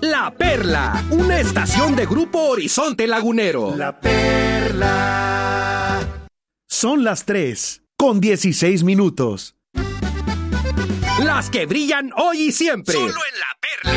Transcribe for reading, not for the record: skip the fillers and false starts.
La Perla, una estación de Grupo Horizonte Lagunero. La Perla. Son las 3:16. Las que brillan hoy y siempre. Solo en La